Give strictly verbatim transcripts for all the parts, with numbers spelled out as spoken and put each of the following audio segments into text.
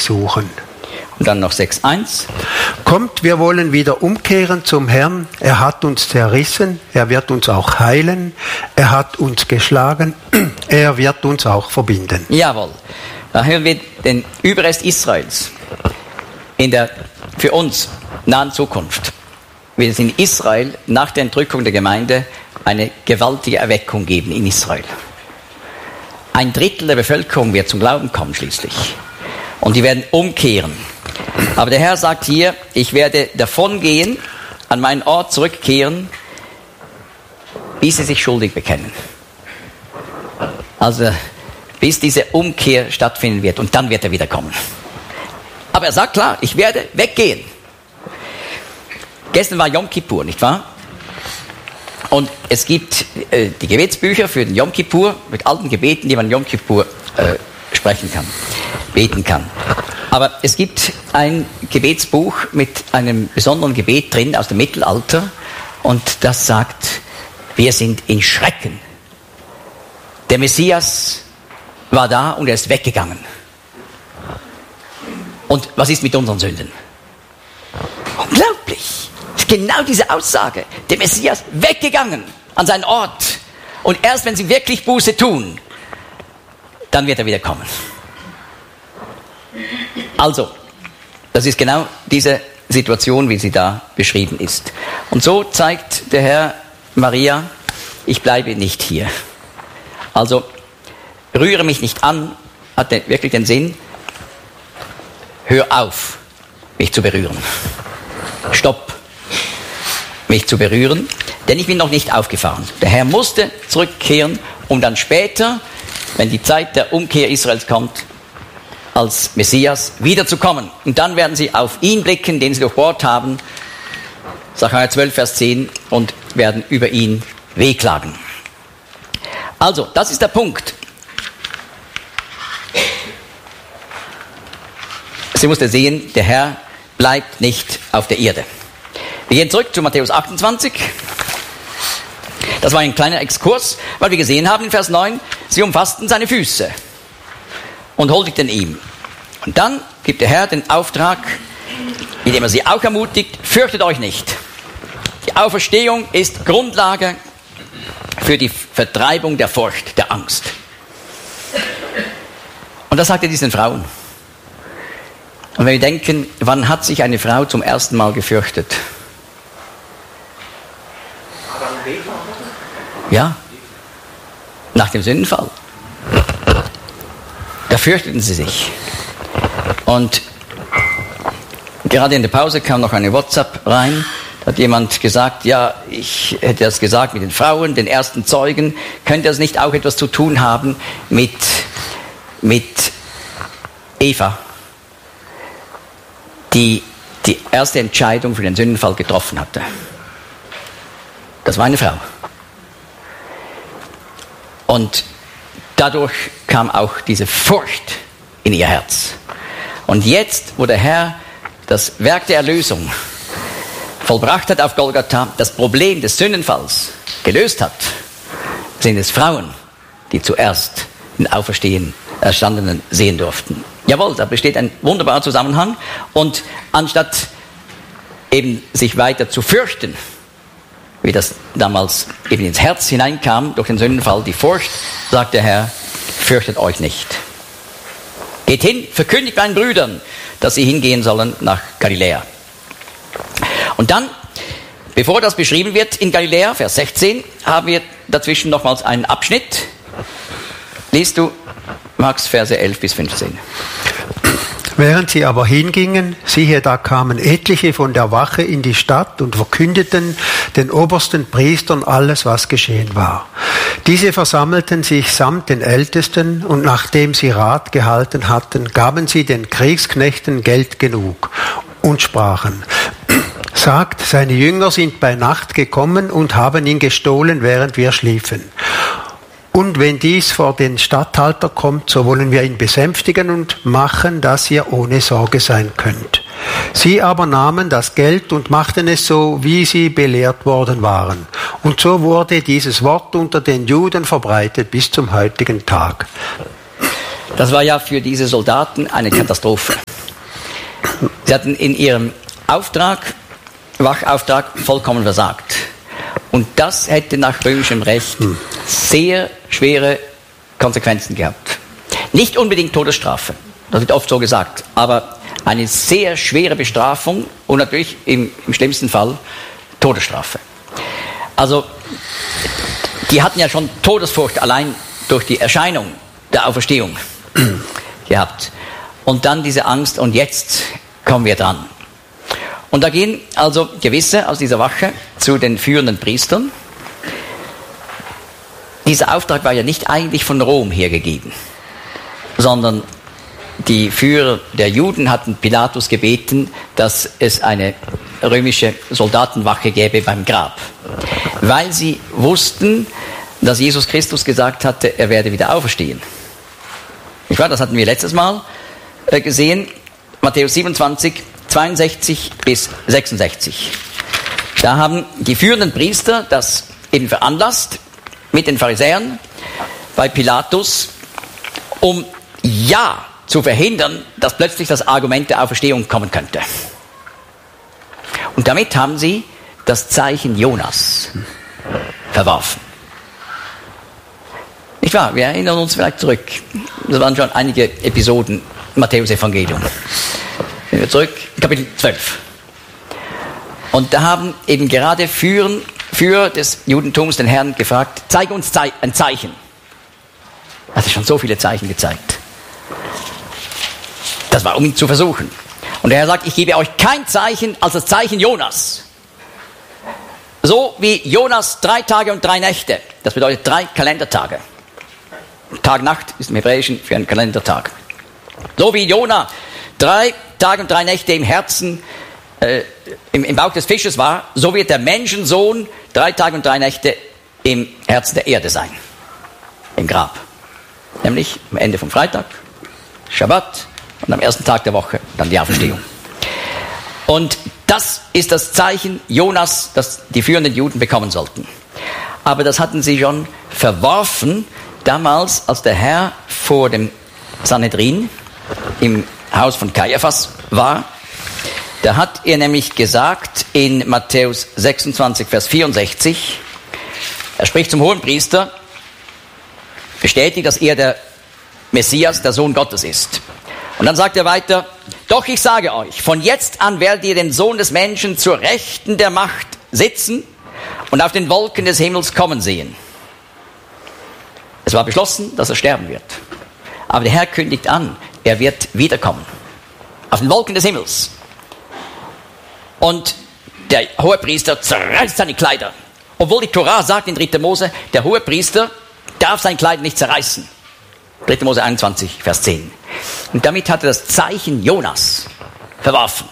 suchen. Und dann noch sechs eins. Kommt, wir wollen wieder umkehren zum Herrn. Er hat uns zerrissen, er wird uns auch heilen. Er hat uns geschlagen, er wird uns auch verbinden. Jawohl. Da hören wir den Überrest Israels in der für uns nahen Zukunft. Wird es in Israel nach der Entrückung der Gemeinde eine gewaltige Erweckung geben in Israel. Ein Drittel der Bevölkerung wird zum Glauben kommen schließlich. Und die werden umkehren. Aber der Herr sagt hier, ich werde davongehen, an meinen Ort zurückkehren, bis sie sich schuldig bekennen. Also bis diese Umkehr stattfinden wird und dann wird er wiederkommen. Aber er sagt klar, ich werde weggehen. Gestern war Yom Kippur, nicht wahr? Und es gibt äh, die Gebetsbücher für den Yom Kippur mit alten Gebeten, die man Yom Kippur äh, sprechen kann, beten kann. Aber es gibt ein Gebetsbuch mit einem besonderen Gebet drin aus dem Mittelalter und das sagt, wir sind in Schrecken. Der Messias war da und er ist weggegangen. Und was ist mit unseren Sünden? Unglaublich. Das ist genau diese Aussage. Der Messias weggegangen an seinen Ort. Und erst wenn sie wirklich Buße tun, dann wird er wieder kommen. Also, das ist genau diese Situation, wie sie da beschrieben ist. Und so zeigt der Herr Maria, ich bleibe nicht hier. Also, rühre mich nicht an, hat wirklich den Sinn, hör auf, mich zu berühren. Stopp, mich zu berühren, denn ich bin noch nicht aufgefahren. Der Herr musste zurückkehren, um dann später, wenn die Zeit der Umkehr Israels kommt, als Messias wiederzukommen. Und dann werden sie auf ihn blicken, den sie durchbohrt haben, Sacharja zwölf, Vers zehn, und werden über ihn wehklagen. Also, das ist der Punkt. Sie musste sehen, der Herr bleibt nicht auf der Erde. Wir gehen zurück zu Matthäus achtundzwanzig. Das war ein kleiner Exkurs, weil wir gesehen haben in Vers neun, sie umfassten seine Füße und huldigten ihm. Und dann gibt der Herr den Auftrag, indem er sie auch ermutigt, fürchtet euch nicht. Die Auferstehung ist Grundlage für die Vertreibung der Furcht, der Angst. Und das sagt er diesen Frauen. Und wenn wir denken, wann hat sich eine Frau zum ersten Mal gefürchtet? Ja, nach dem Sündenfall. Da fürchteten sie sich. Und gerade in der Pause kam noch eine WhatsApp rein. Da hat jemand gesagt, ja, ich hätte das gesagt mit den Frauen, den ersten Zeugen. Könnte das nicht auch etwas zu tun haben mit, mit Eva, die die erste Entscheidung für den Sündenfall getroffen hatte? Das war eine Frau. Und dadurch kam auch diese Furcht in ihr Herz. Und jetzt, wo der Herr das Werk der Erlösung vollbracht hat auf Golgatha, das Problem des Sündenfalls gelöst hat, sind es Frauen, die zuerst den Auferstehen Erstandenen sehen durften. Jawohl, da besteht ein wunderbarer Zusammenhang. Und anstatt eben sich weiter zu fürchten, wie das damals eben ins Herz hineinkam durch den Sündenfall, die Furcht, sagt der Herr, fürchtet euch nicht. Geht hin, verkündigt meinen Brüdern, dass sie hingehen sollen nach Galiläa. Und dann, bevor das beschrieben wird in Galiläa, Vers sechzehn, haben wir dazwischen nochmals einen Abschnitt. Liest du, Max, Verse elf bis fünfzehn. Während sie aber hingingen, siehe, da kamen etliche von der Wache in die Stadt und verkündeten den obersten Priestern alles, was geschehen war. Diese versammelten sich samt den Ältesten, und nachdem sie Rat gehalten hatten, gaben sie den Kriegsknechten Geld genug und sprachen: Sagt, seine Jünger sind bei Nacht gekommen und haben ihn gestohlen, während wir schliefen. Und wenn dies vor den Statthalter kommt, so wollen wir ihn besänftigen und machen, dass ihr ohne Sorge sein könnt. Sie aber nahmen das Geld und machten es so, wie sie belehrt worden waren. Und so wurde dieses Wort unter den Juden verbreitet bis zum heutigen Tag. Das war ja für diese Soldaten eine Katastrophe. Sie hatten in ihrem Auftrag, Wachauftrag, vollkommen versagt. Und das hätte nach römischem Recht sehr schwere Konsequenzen gehabt. Nicht unbedingt Todesstrafe, das wird oft so gesagt, aber eine sehr schwere Bestrafung und natürlich im, im schlimmsten Fall Todesstrafe. Also, die hatten ja schon Todesfurcht allein durch die Erscheinung der Auferstehung gehabt. Und dann diese Angst, und jetzt kommen wir dran. Und da gehen also gewisse aus dieser Wache zu den führenden Priestern. Dieser Auftrag war ja nicht eigentlich von Rom hergegeben, sondern die Führer der Juden hatten Pilatus gebeten, dass es eine römische Soldatenwache gäbe beim Grab, weil sie wussten, dass Jesus Christus gesagt hatte, er werde wieder auferstehen. Nicht wahr? Das hatten wir letztes Mal gesehen, Matthäus siebenundzwanzig, zweiundsechzig bis sechsundsechzig. Da haben die führenden Priester das eben veranlasst mit den Pharisäern bei Pilatus, um ja zu verhindern, dass plötzlich das Argument der Auferstehung kommen könnte. Und damit haben sie das Zeichen Jonas verworfen. Nicht wahr? Wir erinnern uns vielleicht zurück. Das waren schon einige Episoden im Matthäus-Evangelium. Gehen wir zurück, Kapitel zwölf. Und da haben eben gerade Führer, Führer des Judentums den Herrn gefragt, zeige uns ein Zeichen. Er hat schon so viele Zeichen gezeigt. Das war, um ihn zu versuchen. Und der Herr sagt, ich gebe euch kein Zeichen als das Zeichen Jonas. So wie Jonas drei Tage und drei Nächte. Das bedeutet drei Kalendertage. Tag, Nacht ist im Hebräischen für einen Kalendertag. So wie Jona drei Tage und drei Nächte im Herzen, äh, im, im Bauch des Fisches war, so wird der Menschensohn drei Tage und drei Nächte im Herzen der Erde sein. Im Grab. Nämlich am Ende vom Freitag, Schabbat, und am ersten Tag der Woche dann die Auferstehung. Und das ist das Zeichen Jonas, das die führenden Juden bekommen sollten. Aber das hatten sie schon verworfen, damals, als der Herr vor dem Sanhedrin im Haus von Kaiaphas war. Da hat er nämlich gesagt in Matthäus sechsundzwanzig, Vers vierundsechzig, er spricht zum Hohenpriester, bestätigt, dass er der Messias, der Sohn Gottes ist. Und dann sagt er weiter, doch ich sage euch, von jetzt an werdet ihr den Sohn des Menschen zur Rechten der Macht sitzen und auf den Wolken des Himmels kommen sehen. Es war beschlossen, dass er sterben wird. Aber der Herr kündigt an, er wird wiederkommen. Auf den Wolken des Himmels. Und der Hohepriester zerreißt seine Kleider. Obwohl die Tora sagt in dritter Mose, der Hohepriester darf sein Kleid nicht zerreißen. dritter Mose einundzwanzig, Vers zehn. Und damit hat er das Zeichen Jonas verworfen.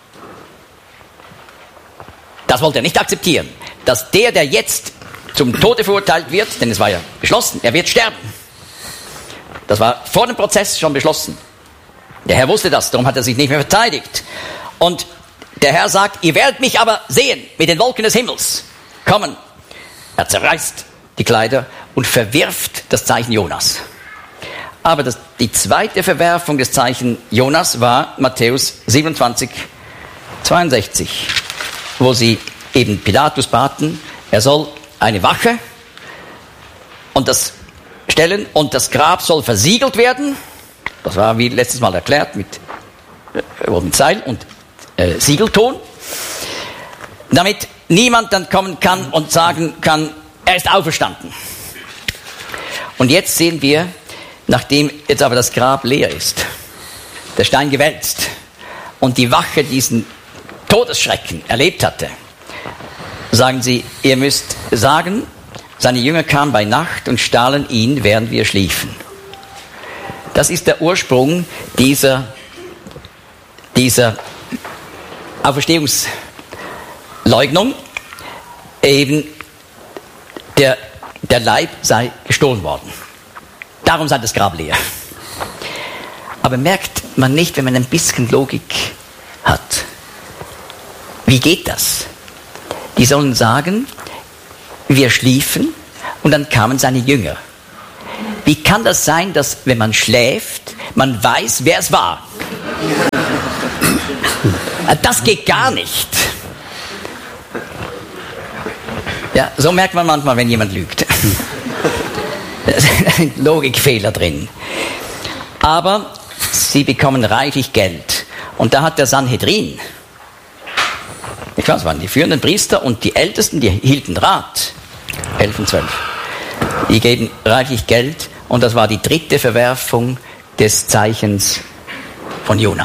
Das wollte er nicht akzeptieren. Dass der, der jetzt zum Tode verurteilt wird, denn es war ja beschlossen, er wird sterben. Das war vor dem Prozess schon beschlossen. Der Herr wusste das, darum hat er sich nicht mehr verteidigt. Und der Herr sagt, ihr werdet mich aber sehen mit den Wolken des Himmels kommen. Er zerreißt die Kleider und verwirft das Zeichen Jonas. Aber das, die zweite Verwerfung des Zeichen Jonas war Matthäus siebenundzwanzig, zweiundsechzig, wo sie eben Pilatus baten, er soll eine Wache und das stellen und das Grab soll versiegelt werden. Das war wie letztes Mal erklärt mit, äh, mit Seil und äh, Siegelton, damit niemand dann kommen kann und sagen kann, er ist auferstanden. Und jetzt sehen wir, nachdem jetzt aber das Grab leer ist, der Stein gewälzt und die Wache diesen Todesschrecken erlebt hatte, sagen sie, ihr müsst sagen, seine Jünger kamen bei Nacht und stahlen ihn, während wir schliefen. Das ist der Ursprung dieser, dieser Auferstehungsleugnung. Eben der, der Leib sei gestohlen worden. Darum sei das Grab leer. Aber merkt man nicht, wenn man ein bisschen Logik hat. Wie geht das? Die sollen sagen, wir schliefen und dann kamen seine Jünger. Wie kann das sein, dass wenn man schläft, man weiß, wer es war? Das geht gar nicht. Ja, so merkt man manchmal, wenn jemand lügt. Da ist ein Logikfehler drin. Aber sie bekommen reichlich Geld. Und da hat der Sanhedrin, ich weiß, es waren die führenden Priester und die Ältesten, die hielten Rat, elf und zwölf. Die geben reichlich Geld und das war die dritte Verwerfung des Zeichens von Jona.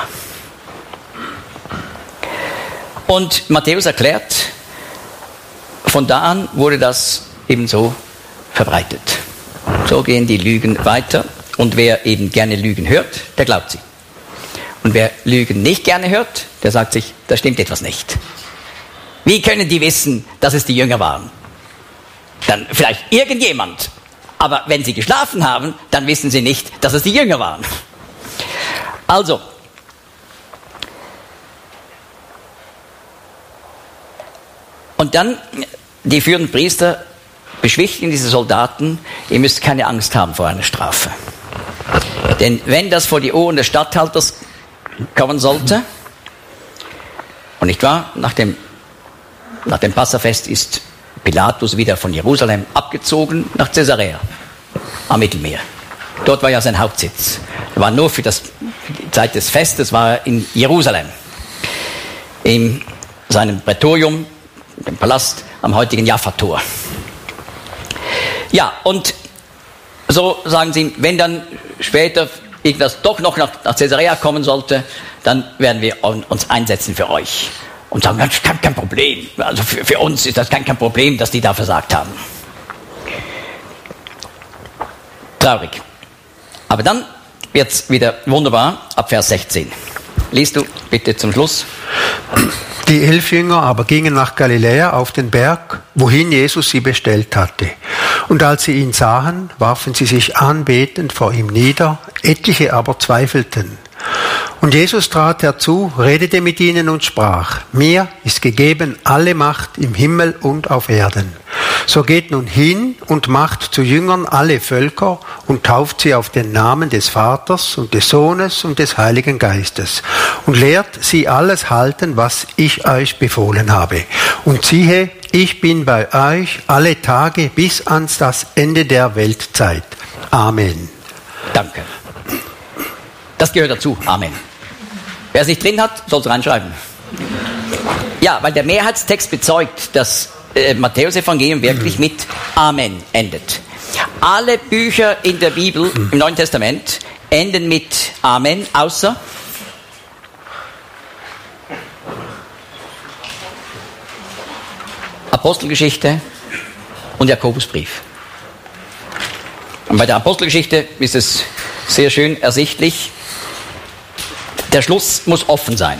Und Matthäus erklärt, von da an wurde das ebenso verbreitet. So gehen die Lügen weiter und wer eben gerne Lügen hört, der glaubt sie. Und wer Lügen nicht gerne hört, der sagt sich, da stimmt etwas nicht. Wie können die wissen, dass es die Jünger waren? Dann vielleicht irgendjemand. Aber wenn sie geschlafen haben, dann wissen sie nicht, dass es die Jünger waren. Also, und dann, die führenden Priester beschwichtigen diese Soldaten, ihr müsst keine Angst haben vor einer Strafe. Denn wenn das vor die Ohren des Statthalters kommen sollte, und nicht wahr, nach dem, nach dem Passafest ist Pilatus wieder von Jerusalem abgezogen nach Caesarea am Mittelmeer. Dort war ja sein Hauptsitz. Er war nur für, das, für die Zeit des Festes war er in Jerusalem, in seinem Prätorium, dem Palast am heutigen Jaffa-Tor. Ja, und so sagen sie, wenn dann später irgendwas doch noch nach, nach Caesarea kommen sollte, dann werden wir uns einsetzen für euch. Und sagen, das ist kein, kein Problem. Also für, für uns ist das kein, kein Problem, dass die da versagt haben. Traurig. Aber dann wird es wieder wunderbar ab Vers sechzehn. Liest du bitte zum Schluss. Die elf Jünger aber gingen nach Galiläa auf den Berg, wohin Jesus sie bestellt hatte. Und als sie ihn sahen, warfen sie sich anbetend vor ihm nieder, etliche aber zweifelten. Und Jesus trat herzu, redete mit ihnen und sprach, mir ist gegeben alle Macht im Himmel und auf Erden. So geht nun hin und macht zu Jüngern alle Völker und tauft sie auf den Namen des Vaters und des Sohnes und des Heiligen Geistes und lehrt sie alles halten, was ich euch befohlen habe. Und siehe, ich bin bei euch alle Tage bis ans das Ende der Weltzeit. Amen. Danke. Das gehört dazu. Amen. Wer es nicht drin hat, soll es reinschreiben. Ja, weil der Mehrheitstext bezeugt, dass äh, Matthäus-Evangelium wirklich mit Amen endet. Alle Bücher in der Bibel, im Neuen Testament, enden mit Amen, außer Apostelgeschichte und Jakobusbrief. Und bei der Apostelgeschichte ist es sehr schön ersichtlich, der Schluss muss offen sein.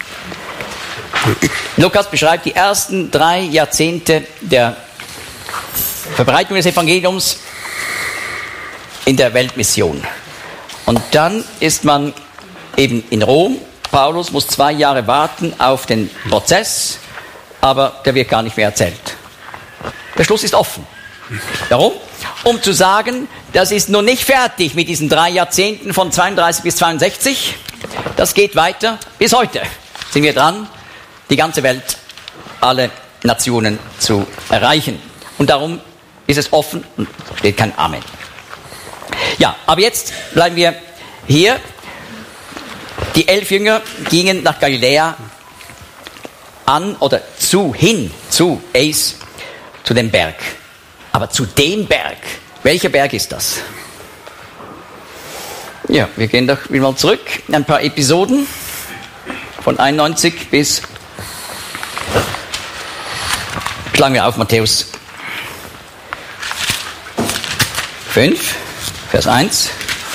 Lukas beschreibt die ersten drei Jahrzehnte der Verbreitung des Evangeliums in der Weltmission. Und dann ist man eben in Rom. Paulus muss zwei Jahre warten auf den Prozess, aber der wird gar nicht mehr erzählt. Der Schluss ist offen. Warum? Um zu sagen, das ist noch nicht fertig mit diesen drei Jahrzehnten von zweiunddreißig bis zweiundsechzig. Das geht weiter. Bis heute sind wir dran, die ganze Welt, alle Nationen zu erreichen. Und darum ist es offen und steht kein Amen. Ja, aber jetzt bleiben wir hier. Die elf Jünger gingen nach Galiläa an oder zu, hin zu Eis, zu dem Berg. Aber zu dem Berg. Welcher Berg ist das? Ja, wir gehen doch wieder mal zurück. Ein paar Episoden von einundneunzig bis, schlagen wir auf Matthäus fünf, Vers eins.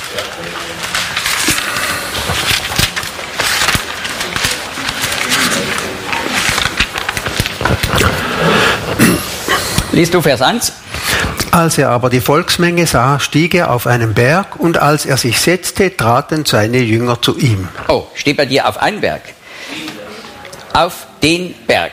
Liest du Vers eins? Als er aber die Volksmenge sah, stieg er auf einen Berg, und als er sich setzte, traten seine Jünger zu ihm. Oh, steht bei dir auf einen Berg? Auf den Berg.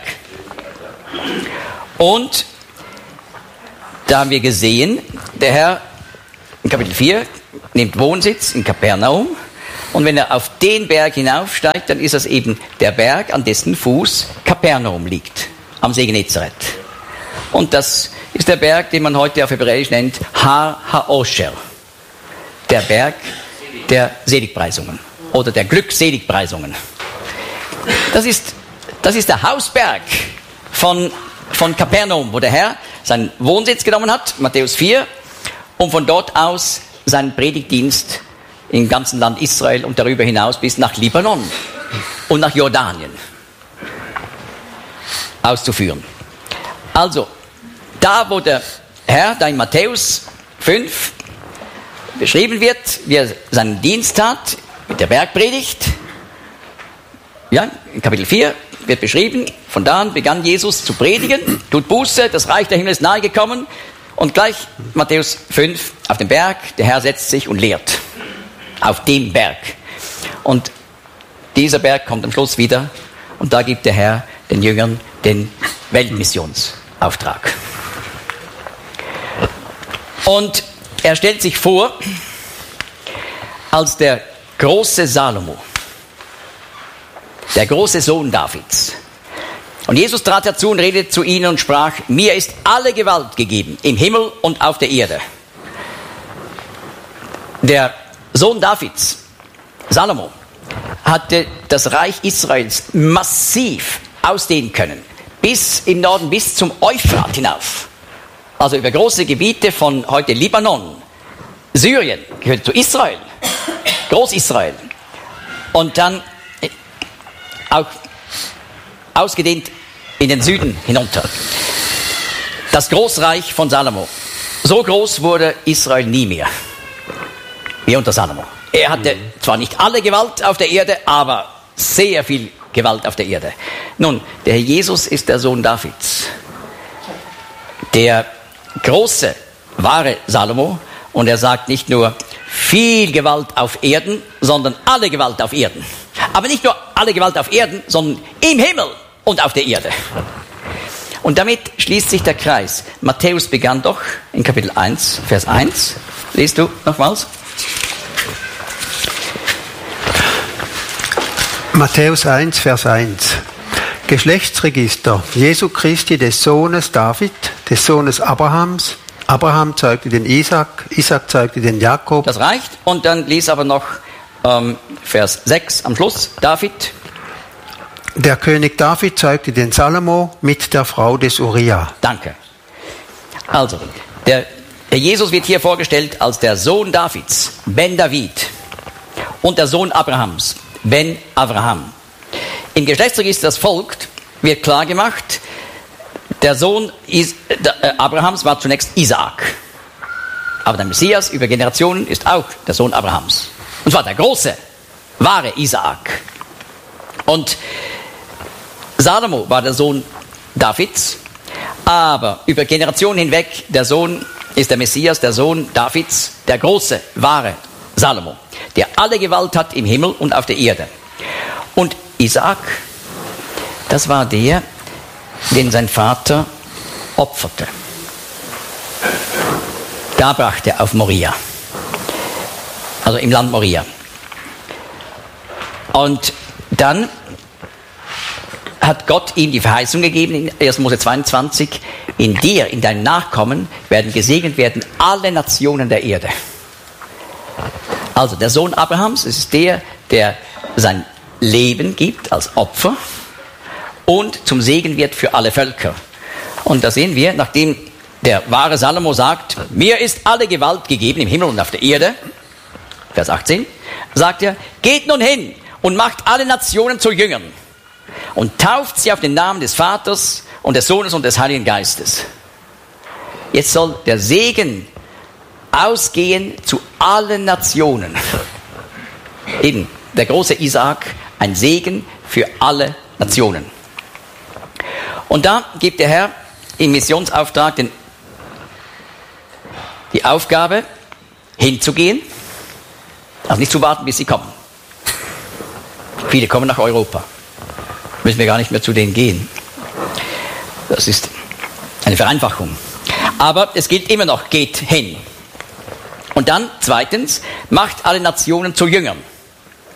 Und da haben wir gesehen, der Herr in Kapitel vier nimmt Wohnsitz in Kapernaum Und wenn er auf den Berg hinaufsteigt, dann ist das eben der Berg, an dessen Fuß Kapernaum liegt, am See Genezareth. Und das ist der Berg, den man heute auf Hebräisch nennt Har HaOsher, der Berg der Seligpreisungen oder der Glückseligpreisungen. Das ist, das ist der Hausberg von, von Kapernaum, wo der Herr seinen Wohnsitz genommen hat, Matthäus vier, und von dort aus seinen Predigtdienst im ganzen Land Israel und darüber hinaus bis nach Libanon und nach Jordanien auszuführen. Also, da wo der Herr, da in Matthäus fünf beschrieben wird, wie er seinen Dienst tat, mit der Bergpredigt, ja, in Kapitel vier wird beschrieben, von da an begann Jesus zu predigen, tut Buße, das Reich der Himmel ist nahe gekommen, und gleich Matthäus fünf auf dem Berg, der Herr setzt sich und lehrt. Auf dem Berg. Und dieser Berg kommt am Schluss wieder, und da gibt der Herr den Jüngern den Weltmissionsauftrag. Und er stellt sich vor als der große Salomo, der große Sohn Davids. Und Jesus trat herzu und redete zu ihnen und sprach: Mir ist alle Gewalt gegeben, im Himmel und auf der Erde. Der Sohn Davids, Salomo, hatte das Reich Israels massiv ausdehnen können, bis im Norden, bis zum Euphrat hinauf. Also über große Gebiete von heute Libanon, Syrien, gehört zu Israel, Groß-Israel. Und dann auch ausgedehnt in den Süden hinunter. Das Großreich von Salomo. So groß wurde Israel nie mehr wie unter Salomo. Er hatte zwar nicht alle Gewalt auf der Erde, aber sehr viel Gewalt auf der Erde. Nun, der Herr Jesus ist der Sohn Davids. Der große, wahre Salomo. Und er sagt nicht nur viel Gewalt auf Erden, sondern alle Gewalt auf Erden. Aber nicht nur alle Gewalt auf Erden, sondern im Himmel und auf der Erde. Und damit schließt sich der Kreis. Matthäus begann doch in Kapitel eins, Vers eins. Liest du nochmals? Matthäus eins, Vers eins. Geschlechtsregister Jesu Christi, des Sohnes David, des Sohnes Abrahams. Abraham zeugte den Isaac, Isaac zeugte den Jakob. Das reicht. Und dann lies aber noch ähm, Vers sechs am Schluss. David. Der König David zeugte den Salomo mit der Frau des Uriah. Danke. Also, der, der Jesus wird hier vorgestellt als der Sohn Davids, Ben David, und der Sohn Abrahams, Ben Abraham. Im Geschlechtsregister, das folgt, wird klar gemacht, der Sohn Is, äh, Abrahams war zunächst Isaak. Aber der Messias über Generationen ist auch der Sohn Abrahams. Und zwar der große, wahre Isaak. Und Salomo war der Sohn Davids, aber über Generationen hinweg der Sohn ist der Messias, der Sohn Davids, der große, wahre Salomo, der alle Gewalt hat im Himmel und auf der Erde. Und Isaak, das war der, den sein Vater opferte. Da brachte er auf Moria, also im Land Moria. Und dann hat Gott ihm die Verheißung gegeben in erster Mose zweiundzwanzig, in dir, in deinen Nachkommen werden gesegnet werden alle Nationen der Erde. Also der Sohn Abrahams ist der, der sein Leben gibt als Opfer und zum Segen wird für alle Völker. Und da sehen wir, nachdem der wahre Salomo sagt, mir ist alle Gewalt gegeben im Himmel und auf der Erde, Vers achtzehn, sagt er, geht nun hin und macht alle Nationen zu Jüngern und tauft sie auf den Namen des Vaters und des Sohnes und des Heiligen Geistes. Jetzt soll der Segen ausgehen zu allen Nationen. Eben, der große Isaak, ein Segen für alle Nationen. Und da gibt der Herr im Missionsauftrag den, die Aufgabe, hinzugehen, also nicht zu warten, bis sie kommen. Viele kommen nach Europa. Müssen wir gar nicht mehr zu denen gehen. Das ist eine Vereinfachung. Aber es gilt immer noch, geht hin. Und dann, zweitens, macht alle Nationen zu Jüngern.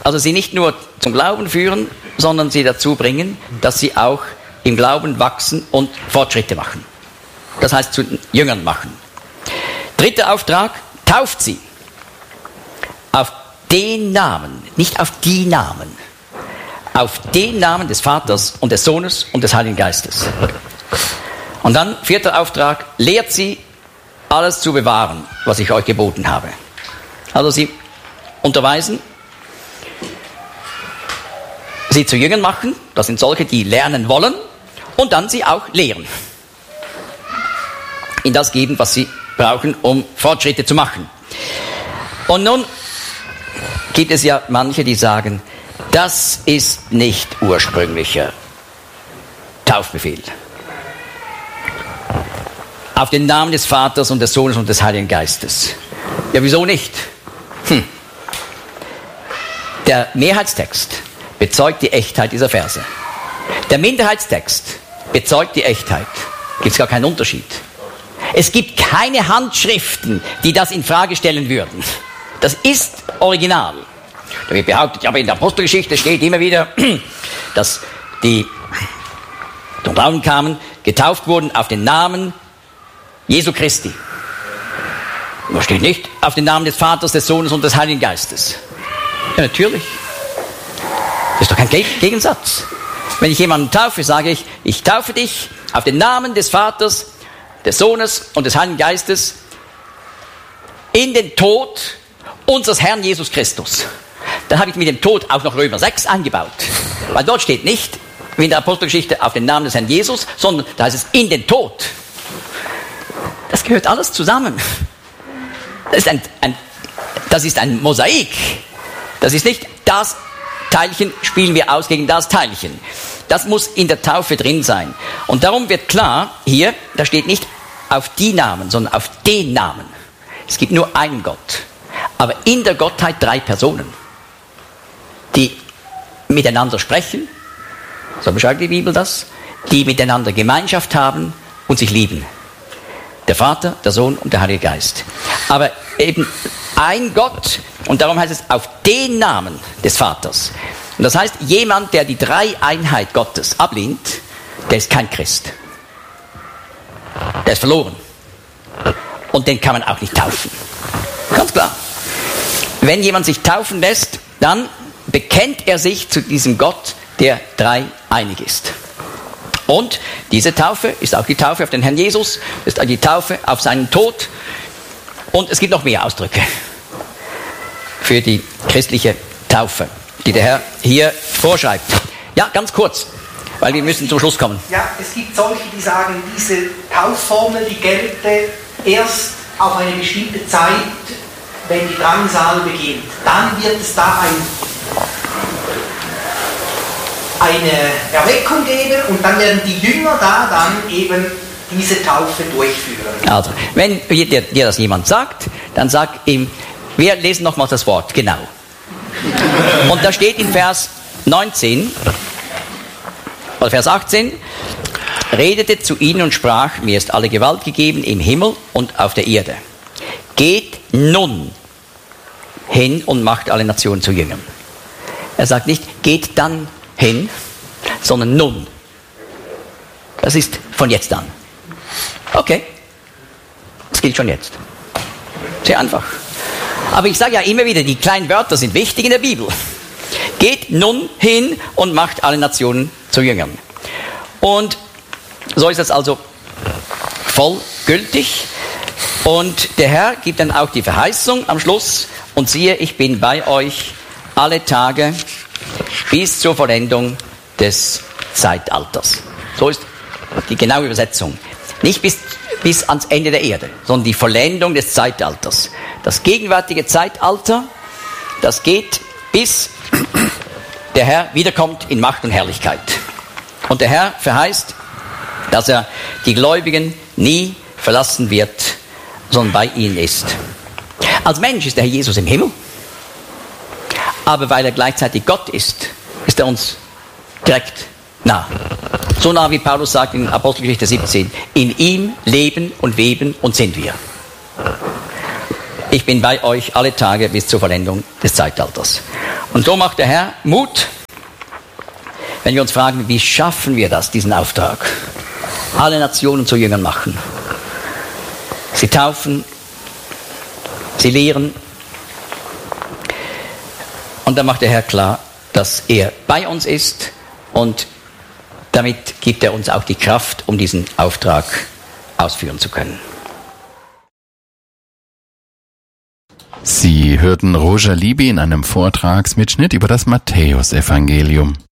Also sie nicht nur zum Glauben führen, sondern sie dazu bringen, dass sie auch im Glauben wachsen und Fortschritte machen. Das heißt, zu Jüngern machen. Dritter Auftrag, tauft sie. Auf den Namen, nicht auf die Namen. Auf den Namen des Vaters und des Sohnes und des Heiligen Geistes. Und dann, vierter Auftrag, lehrt sie, alles zu bewahren, was ich euch geboten habe. Also sie unterweisen, sie zu Jüngern machen, das sind solche, die lernen wollen, und dann sie auch lehren. Ihnen das geben, was sie brauchen, um Fortschritte zu machen. Und nun gibt es ja manche, die sagen, das ist nicht ursprünglicher Taufbefehl. Auf den Namen des Vaters und des Sohnes und des Heiligen Geistes. Ja, wieso nicht? Hm. Der Mehrheitstext bezeugt die Echtheit dieser Verse. Der Minderheitstext bezeugt die Echtheit. Gibt es gar keinen Unterschied. Es gibt keine Handschriften, die das in Frage stellen würden. Das ist original. Da wird behauptet, aber in der Apostelgeschichte steht immer wieder, dass die zum Glauben kamen, getauft wurden auf den Namen Jesu Christi. Da steht nicht auf den Namen des Vaters, des Sohnes und des Heiligen Geistes. Ja, natürlich. Das ist doch kein Gegensatz. Wenn ich jemanden taufe, sage ich, ich taufe dich auf den Namen des Vaters, des Sohnes und des Heiligen Geistes in den Tod unseres Herrn Jesus Christus. Dann habe ich mit dem Tod auch noch Römer sechs eingebaut. Weil dort steht nicht, wie in der Apostelgeschichte, auf den Namen des Herrn Jesus, sondern da heißt es in den Tod. Das gehört alles zusammen. Das ist ein, ein, das ist ein Mosaik. Das ist nicht das Teilchen spielen wir aus gegen das Teilchen. Das muss in der Taufe drin sein. Und darum wird klar, hier, da steht nicht auf die Namen, sondern auf den Namen. Es gibt nur einen Gott. Aber in der Gottheit drei Personen, die miteinander sprechen, so beschreibt die Bibel das, die miteinander Gemeinschaft haben und sich lieben. Der Vater, der Sohn und der Heilige Geist. Aber eben ein Gott, und darum heißt es auf den Namen des Vaters. Und das heißt, jemand, der die Dreieinheit Gottes ablehnt, der ist kein Christ. Der ist verloren. Und den kann man auch nicht taufen. Ganz klar. Wenn jemand sich taufen lässt, dann bekennt er sich zu diesem Gott, der dreieinig ist. Und diese Taufe ist auch die Taufe auf den Herrn Jesus, ist auch die Taufe auf seinen Tod. Und es gibt noch mehr Ausdrücke für die christliche Taufe, die der Herr hier vorschreibt. Ja, ganz kurz, weil wir müssen zum Schluss kommen. Ja, es gibt solche, die sagen, diese Taufformel, die gelte erst auf eine bestimmte Zeit, wenn die Drangsal beginnt. Dann wird es da ein, eine Erweckung geben und dann werden die Jünger da dann eben diese Taufe durchführen. Also, wenn dir, dir das jemand sagt, dann sag ihm, wir lesen nochmal das Wort, genau. Und da steht in Vers neunzehn, oder Vers achtzehn, redete zu ihnen und sprach, mir ist alle Gewalt gegeben im Himmel und auf der Erde. Geht nun hin und macht alle Nationen zu Jüngern. Er sagt nicht, geht dann hin, sondern nun. Das ist von jetzt an. Okay, das gilt schon jetzt. Sehr einfach. Aber ich sage ja immer wieder, die kleinen Wörter sind wichtig in der Bibel. Geht nun hin und macht alle Nationen zu Jüngern. Und so ist das also voll gültig. Und der Herr gibt dann auch die Verheißung am Schluss. Und siehe, ich bin bei euch alle Tage bis zur Vollendung des Zeitalters. So ist die genaue Übersetzung. Nicht bis, bis ans Ende der Erde, sondern die Vollendung des Zeitalters. Das gegenwärtige Zeitalter, das geht bis der Herr wiederkommt in Macht und Herrlichkeit. Und der Herr verheißt, dass er die Gläubigen nie verlassen wird, sondern bei ihnen ist. Als Mensch ist der Herr Jesus im Himmel, aber weil er gleichzeitig Gott ist, ist er uns direkt nah. So nah wie Paulus sagt in Apostelgeschichte siebzehn, in ihm leben und weben und sind wir. Ich bin bei euch alle Tage bis zur Vollendung des Zeitalters. Und so macht der Herr Mut, wenn wir uns fragen, wie schaffen wir das, diesen Auftrag? Alle Nationen zu Jüngern machen. Sie taufen, sie lehren. Und dann macht der Herr klar, dass er bei uns ist und damit gibt er uns auch die Kraft, um diesen Auftrag ausführen zu können. Sie hörten Roger Libby in einem Vortragsmitschnitt über das Matthäusevangelium.